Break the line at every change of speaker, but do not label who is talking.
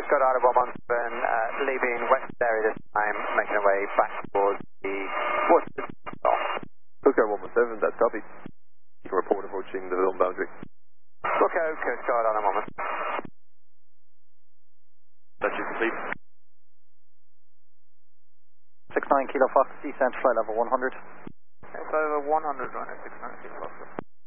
Coast Guard Isle of 117, leaving west area this time, making our way back towards the Waterford stop.
Coast Guard 117, that's copy. You can report approaching the zone boundary.
Brooke, Coast Guard Isle of 117.
That should complete.
69 Kilo Fox, descent flight level 100.
Okay, so over 100 running 69 Kilo Fox.